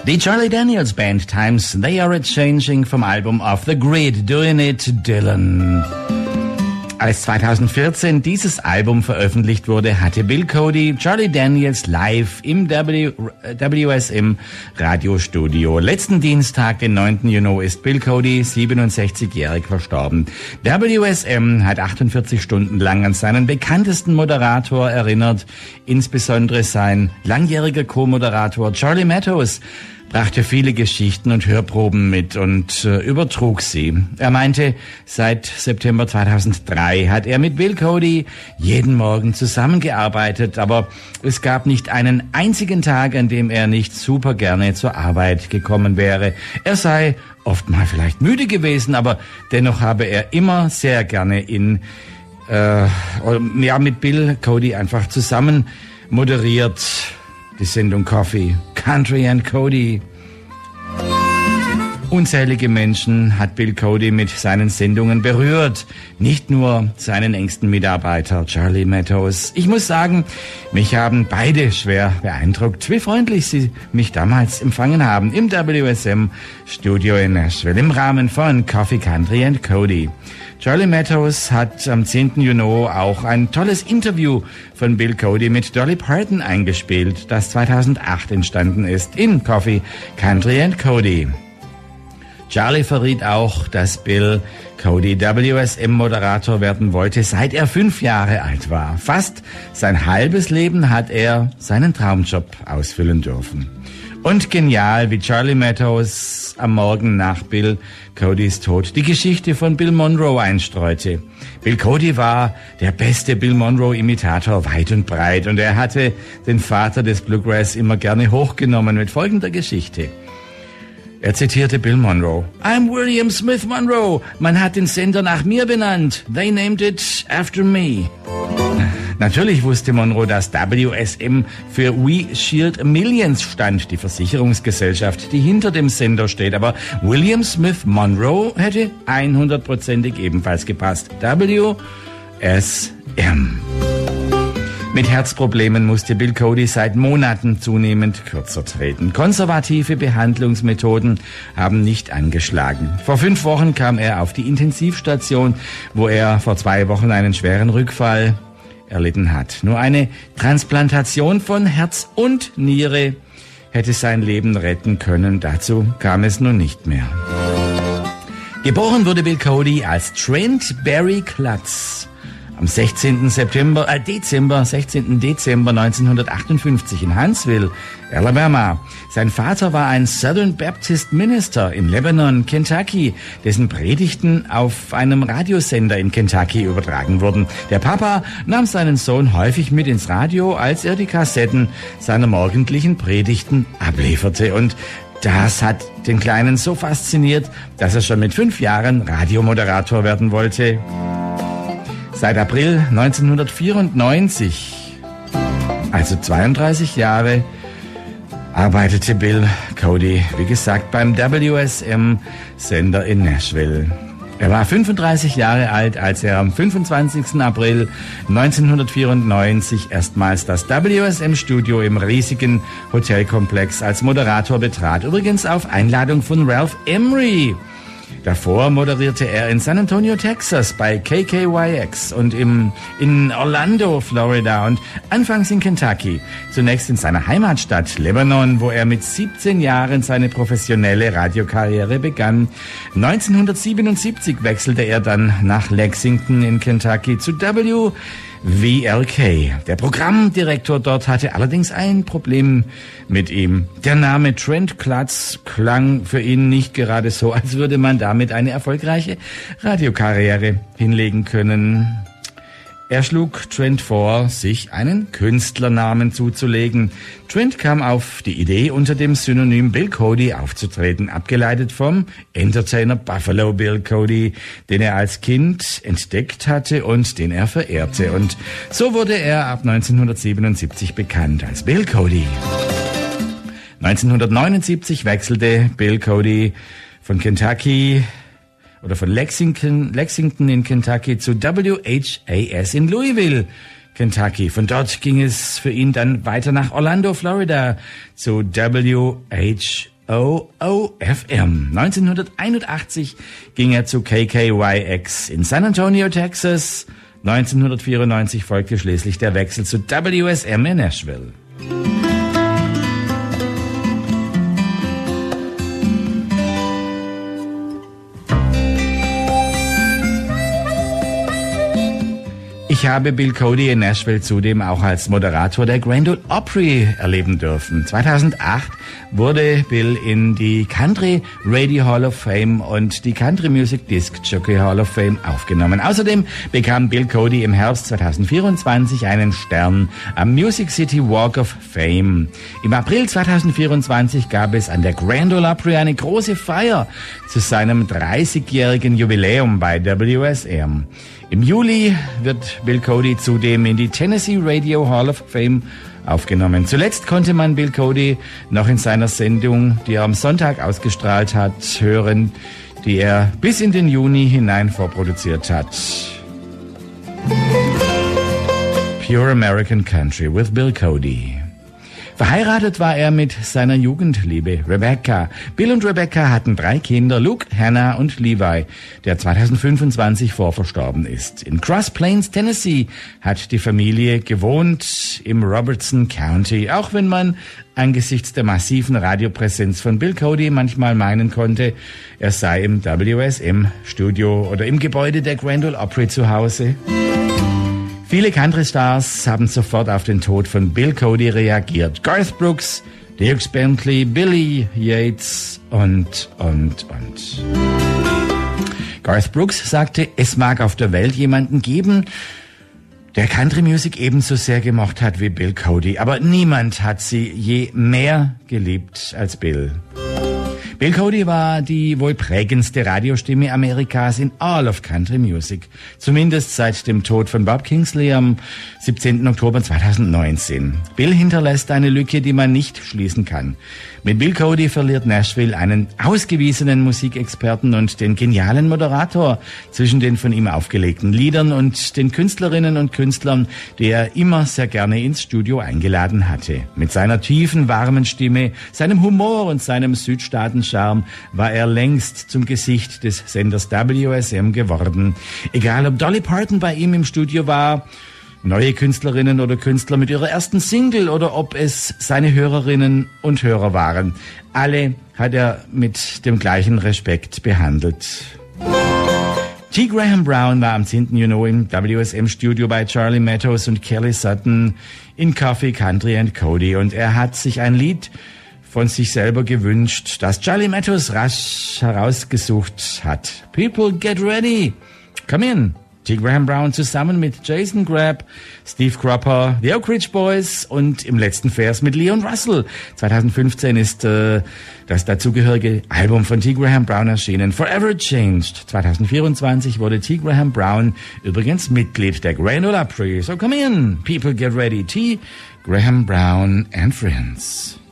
Die Charlie Daniels Band Times They Are A-Changing vom Album Off the Grid, Doing It, Dylan. Als 2014 dieses Album veröffentlicht wurde, hatte Bill Cody Charlie Daniels live im WSM Radiostudio. Letzten Dienstag, den 9. Juni, ist Bill Cody 67-jährig verstorben. WSM hat 48 Stunden lang an seinen bekanntesten Moderator erinnert. Insbesondere sein langjähriger Co-Moderator Charlie Mattos brachte viele Geschichten und Hörproben mit und übertrug sie. Er meinte, seit September 2003 hat er mit Bill Cody jeden Morgen zusammengearbeitet, aber es gab nicht einen einzigen Tag, an dem er nicht super gerne zur Arbeit gekommen wäre. Er sei oft mal vielleicht müde gewesen, aber dennoch habe er immer sehr gerne mit Bill Cody einfach zusammen moderiert. Die Sendung Coffee, Country and Cody. Unzählige Menschen hat Bill Cody mit seinen Sendungen berührt. Nicht nur seinen engsten Mitarbeiter Charlie Mattos. Ich muss sagen, mich haben beide schwer beeindruckt, wie freundlich sie mich damals empfangen haben im WSM-Studio in Nashville im Rahmen von Coffee, Country and Cody. Charlie Mattos hat am 10. Juni auch ein tolles Interview von Bill Cody mit Dolly Parton eingespielt, das 2008 entstanden ist in Coffee, Country and Cody. Charlie verriet auch, dass Bill Cody WSM-Moderator werden wollte, seit er 5 Jahre alt war. Fast sein halbes Leben hat er seinen Traumjob ausfüllen dürfen. Und genial, wie Charlie Mattos am Morgen nach Bill Codys Tod die Geschichte von Bill Monroe einstreute. Bill Cody war der beste Bill Monroe-Imitator weit und breit und er hatte den Vater des Bluegrass immer gerne hochgenommen mit folgender Geschichte. Er zitierte Bill Monroe. I'm William Smith Monroe. Man hat den Sender nach mir benannt. They named it after me. Natürlich wusste Monroe, dass WSM für We Shield Millions stand, die Versicherungsgesellschaft, die hinter dem Sender steht. Aber William Smith Monroe hätte 100%ig ebenfalls gepasst. WSM. Mit Herzproblemen musste Bill Cody seit Monaten zunehmend kürzer treten. Konservative Behandlungsmethoden haben nicht angeschlagen. Vor 5 Wochen kam er auf die Intensivstation, wo er vor 2 Wochen einen schweren Rückfall erlitten hat. Nur eine Transplantation von Herz und Niere hätte sein Leben retten können. Dazu kam es nun nicht mehr. Geboren wurde Bill Cody als Trent Barry Klutz am 16. Dezember 1958 in Huntsville, Alabama. Sein Vater war ein Southern Baptist Minister in Lebanon, Kentucky, dessen Predigten auf einem Radiosender in Kentucky übertragen wurden. Der Papa nahm seinen Sohn häufig mit ins Radio, als er die Kassetten seiner morgendlichen Predigten ablieferte. Und das hat den Kleinen so fasziniert, dass er schon mit 5 Jahren Radiomoderator werden wollte. Seit April 1994, also 32 Jahre, arbeitete Bill Cody, wie gesagt, beim WSM-Sender in Nashville. Er war 35 Jahre alt, als er am 25. April 1994 erstmals das WSM-Studio im riesigen Hotelkomplex als Moderator betrat. Übrigens auf Einladung von Ralph Emery. Davor moderierte er in San Antonio, Texas bei KKYX und in Orlando, Florida und anfangs in Kentucky. Zunächst in seiner Heimatstadt Lebanon, wo er mit 17 Jahren seine professionelle Radiokarriere begann. 1977 wechselte er dann nach Lexington in Kentucky zu WVLK. Der Programmdirektor dort hatte allerdings ein Problem mit ihm. Der Name Trent Klutz klang für ihn nicht gerade so, als würde man damit eine erfolgreiche Radiokarriere hinlegen können. Er schlug Trent vor, sich einen Künstlernamen zuzulegen. Trent kam auf die Idee, unter dem Synonym Bill Cody aufzutreten, abgeleitet vom Entertainer Buffalo Bill Cody, den er als Kind entdeckt hatte und den er verehrte. Und so wurde er ab 1977 bekannt als Bill Cody. 1979 wechselte Bill Cody von Lexington in Kentucky zu WHAS in Louisville, Kentucky. Von dort ging es für ihn dann weiter nach Orlando, Florida zu WHYY WOOFM. 1981 ging er zu KKYX in San Antonio, Texas. 1994 folgte schließlich der Wechsel zu WSM in Nashville. Ich habe Bill Cody in Nashville zudem auch als Moderator der Grand Ole Opry erleben dürfen. 2008 wurde Bill in die Country Radio Hall of Fame und die Country Music Disc Jockey Hall of Fame aufgenommen. Außerdem bekam Bill Cody im Herbst 2024 einen Stern am Music City Walk of Fame. Im April 2024 gab es an der Grand Ole Opry eine große Feier zu seinem 30-jährigen Jubiläum bei WSM. Im Juli wird Bill Cody zudem in die Tennessee Radio Hall of Fame aufgenommen. Zuletzt konnte man Bill Cody noch in seiner Sendung, die er am Sonntag ausgestrahlt hat, hören, die er bis in den Juni hinein vorproduziert hat. Pure American Country with Bill Cody. Verheiratet war er mit seiner Jugendliebe Rebecca. Bill und Rebecca hatten 3 Kinder, Luke, Hannah und Levi, der 2025 vorverstorben ist. In Cross Plains, Tennessee, hat die Familie gewohnt im Robertson County, auch wenn man angesichts der massiven Radiopräsenz von Bill Cody manchmal meinen konnte, er sei im WSM-Studio oder im Gebäude der Grand Ole Opry zu Hause. Viele Country-Stars haben sofort auf den Tod von Bill Cody reagiert. Garth Brooks, Dierks Bentley, Billy Yates und. Garth Brooks sagte, es mag auf der Welt jemanden geben, der Country-Musik ebenso sehr gemocht hat wie Bill Cody. Aber niemand hat sie je mehr geliebt als Bill. Bill Cody war die wohl prägendste Radiostimme Amerikas in all of Country Music. Zumindest seit dem Tod von Bob Kingsley am 17. Oktober 2019. Bill hinterlässt eine Lücke, die man nicht schließen kann. Mit Bill Cody verliert Nashville einen ausgewiesenen Musikexperten und den genialen Moderator zwischen den von ihm aufgelegten Liedern und den Künstlerinnen und Künstlern, die er immer sehr gerne ins Studio eingeladen hatte. Mit seiner tiefen, warmen Stimme, seinem Humor und seinem Südstaaten-Charme war er längst zum Gesicht des Senders WSM geworden. Egal ob Dolly Parton bei ihm im Studio war, neue Künstlerinnen oder Künstler mit ihrer ersten Single oder ob es seine Hörerinnen und Hörer waren. Alle hat er mit dem gleichen Respekt behandelt. T. Graham Brown war am 10. Juni im WSM-Studio bei Charlie Meadows und Kelly Sutton in Coffee, Country and Cody und er hat sich ein Lied von sich selber gewünscht, das Charlie Meadows rasch herausgesucht hat. People get ready. Come in. T. Graham Brown zusammen mit Jason Grabb, Steve Cropper, The Oak Ridge Boys und im letzten Vers mit Leon Russell. 2015 ist das dazugehörige Album von T. Graham Brown erschienen, Forever Changed. 2024 wurde T. Graham Brown übrigens Mitglied der Grand Ole Opry. So come in, people get ready. T. Graham Brown and Friends.